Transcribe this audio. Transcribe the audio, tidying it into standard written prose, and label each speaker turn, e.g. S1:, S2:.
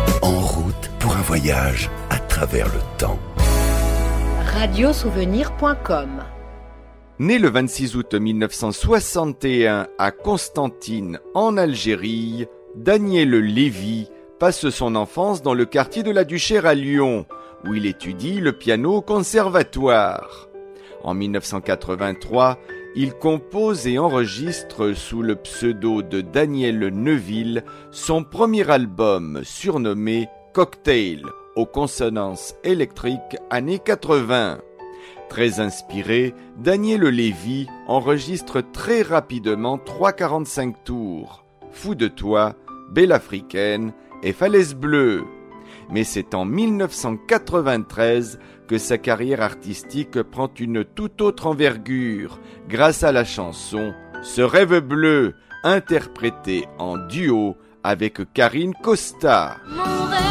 S1: En route pour un voyage à travers le temps.
S2: Radiosouvenir.com.
S3: Né le 26 août 1961 à Constantine, en Algérie, Daniel Lévy passe son enfance dans le quartier de la Duchère à Lyon, où il étudie le piano au conservatoire. En 1983, il compose et enregistre sous le pseudo de Daniel Neuville son premier album surnommé Cocktail, aux consonances électriques années 80. Très inspiré, Daniel Lévy enregistre très rapidement 3:45 tours, Fou de toi, Belle Africaine et Falaise Bleue. Mais c'est en 1993 que sa carrière artistique prend une toute autre envergure grâce à la chanson « Ce rêve bleu » interprétée en duo avec Karine Costa.
S4: Mon rêve